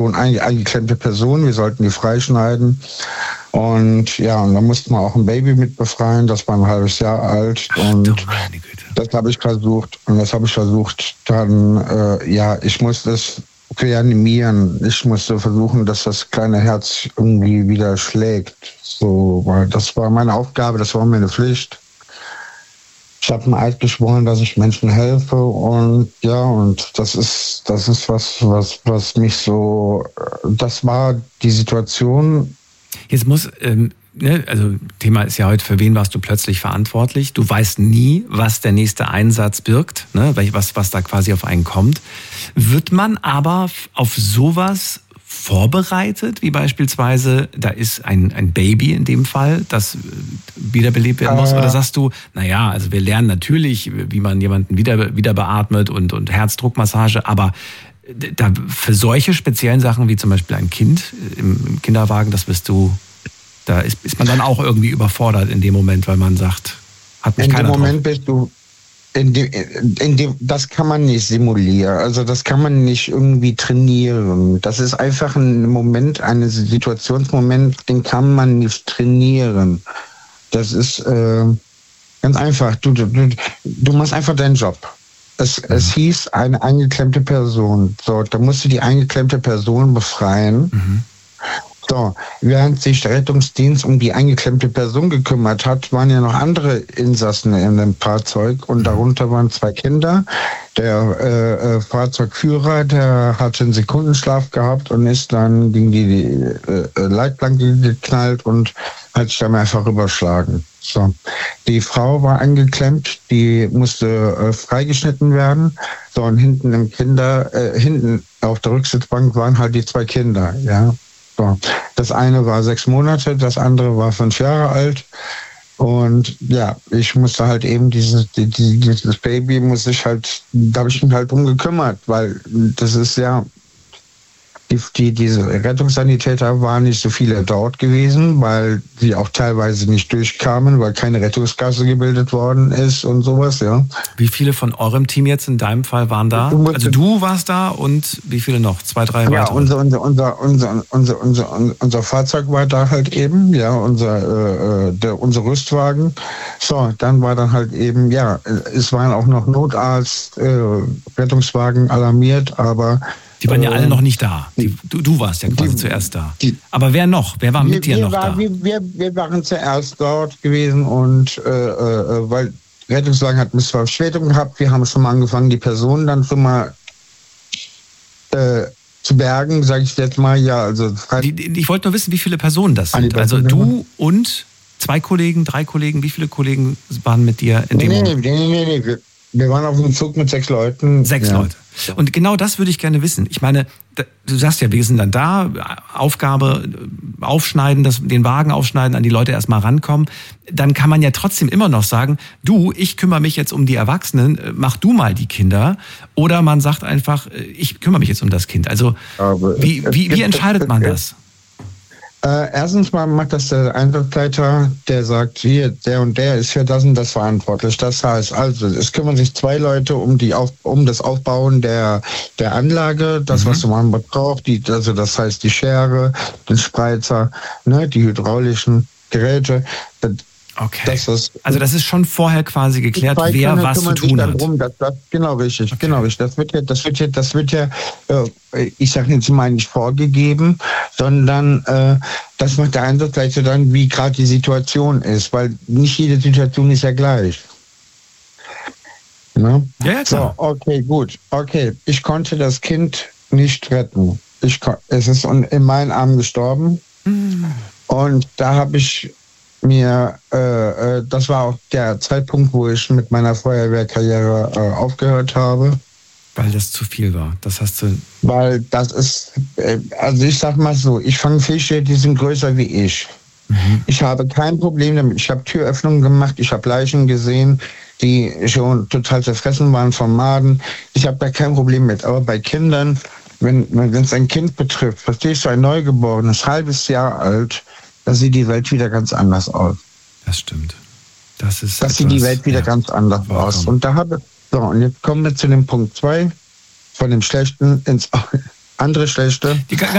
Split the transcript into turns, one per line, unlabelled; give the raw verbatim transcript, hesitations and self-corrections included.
eine eingeklemmte Person, wir sollten die freischneiden. Und ja, und dann mussten wir auch ein Baby mit befreien, das war ein halbes Jahr alt.
Ach,
und
du meine Güte.
das habe ich versucht. Und das habe ich versucht, dann, äh, ja, ich musste es reanimieren. Ich musste versuchen, dass das kleine Herz irgendwie wieder schlägt. So, weil das war meine Aufgabe, das war meine Pflicht. Ich habe einen Eid geschworen, dass ich Menschen helfe, und ja, und das ist, das ist was, was, was mich so, das war die Situation.
Jetzt muss, ähm, ne, also Thema ist ja heute, für wen warst du plötzlich verantwortlich? Du weißt nie, was der nächste Einsatz birgt, ne, was, was da quasi auf einen kommt. Wird man aber auf sowas vorbereitet, wie beispielsweise, da ist ein, ein Baby in dem Fall, das wiederbelebt werden muss? Äh. Oder sagst du, naja, also wir lernen natürlich, wie man jemanden wieder, wieder beatmet und, und Herzdruckmassage, aber da, für solche speziellen Sachen wie zum Beispiel ein Kind im, im Kinderwagen, das wirst du, da ist, ist man dann auch irgendwie überfordert in dem Moment, weil man sagt, hat mich
in
keiner
dem Moment
drauf.
bist du In dem, in dem, das kann man nicht simulieren, also das kann man nicht irgendwie trainieren. Das ist einfach ein Moment, ein Situationsmoment, den kann man nicht trainieren. Das ist äh, ganz einfach. Du, du, du machst einfach deinen Job. Es, ja. es hieß eine eingeklemmte Person. So, da musst du die eingeklemmte Person befreien. Mhm. So, während sich der Rettungsdienst um die eingeklemmte Person gekümmert hat, waren ja noch andere Insassen in dem Fahrzeug, und darunter waren zwei Kinder. Der äh, Fahrzeugführer, der hatte einen Sekundenschlaf gehabt und ist dann gegen die äh, Leitplanke geknallt und hat sich dann einfach überschlagen. So, die Frau war eingeklemmt, die musste äh, freigeschnitten werden. So, und hinten im Kinder, äh, hinten auf der Rücksitzbank waren halt die zwei Kinder, ja. Das eine war sechs Monate, das andere war fünf Jahre alt. Und ja, ich musste halt eben dieses, dieses Baby, muss ich halt, da habe ich mich halt drum gekümmert, weil das ist ja, die, die, diese Rettungssanitäter waren nicht so viele dort gewesen, weil sie auch teilweise nicht durchkamen, weil keine Rettungsgasse gebildet worden ist und sowas, ja.
Wie viele von eurem Team jetzt in deinem Fall waren da? Du also du warst da, und wie viele noch? Zwei, drei weitere?
Ja, unser, unser, unser, unser, unser, unser, unser Fahrzeug war da halt eben, ja, unser, äh, der, unser Rüstwagen. So, dann war dann halt eben, ja, es waren auch noch Notarzt, äh, Rettungswagen alarmiert, aber
die waren ja alle noch nicht da. Die, du, du warst ja quasi die, zuerst da. Die, Aber wer noch? Wer war mit wir, dir wir noch war, da?
Wir, wir, wir waren zuerst dort gewesen, und äh, äh, weil Rettungswagen hat ein bisschen Verspätung gehabt. Wir haben schon mal angefangen, die Personen dann schon mal äh, zu bergen, sage ich jetzt mal. Ja, also
die, die, ich wollte nur wissen, wie viele Personen das sind. Also du und zwei Kollegen, drei Kollegen. Wie viele Kollegen waren mit dir in dem
nee,
Moment?
Nee, nee, nee, nee. Wir waren auf einem Zug mit sechs Leuten.
Sechs ja. Leute. Und genau das würde ich gerne wissen. Ich meine, du sagst ja, wir sind dann da, Aufgabe aufschneiden, das, den Wagen aufschneiden, an die Leute erstmal rankommen. Dann kann man ja trotzdem immer noch sagen, du, ich kümmere mich jetzt um die Erwachsenen, mach du mal die Kinder. Oder man sagt einfach, ich kümmere mich jetzt um das Kind. Also wie, wie, wie entscheidet man das?
Äh, erstens mal macht das der Einsatzleiter, der sagt, hier, der und der ist für das und das verantwortlich. Das heißt also, es kümmern sich zwei Leute um die auf, um das Aufbauen der der Anlage, das, mhm. was man braucht, die, also das heißt die Schere, den Spreizer, ne, die hydraulischen Geräte. Das,
Okay.
Das ist,
also das ist schon vorher quasi geklärt, wer was zu tun hat.
Drum, dass das, genau richtig, okay. genau richtig. Das wird ja, das wird ja, das wird ja, äh, ich sage jetzt mal nicht vorgegeben, sondern äh, das macht der Einsatzleiter dann, wie gerade die Situation ist, weil nicht jede Situation ist ja gleich. Ne?
Ja, ja, klar.
So, okay, gut, okay. Ich konnte das Kind nicht retten. Ich, es ist in meinen Armen gestorben, mhm. und da habe ich mir, äh, äh, das war auch der Zeitpunkt, wo ich mit meiner Feuerwehrkarriere äh, aufgehört habe.
Weil das zu viel war, das hast du...
Weil das ist, äh, also ich sag mal so, ich fange Fische, die sind größer wie ich. Mhm. Ich habe kein Problem damit. Ich habe Türöffnungen gemacht, ich habe Leichen gesehen, die schon total zerfressen waren von Maden. Ich habe da kein Problem mit. Aber bei Kindern, wenn wenn es ein Kind betrifft, verstehst du, ein Neugeborenes, halbes Jahr alt, da sieht die Welt wieder ganz anders aus.
Das stimmt. Das ist.
Das sieht die Welt wieder ja, ganz anders vollkommen. aus. Und da habe so, und jetzt kommen wir zu dem Punkt zwei, von dem Schlechten ins andere schlechte.
Die,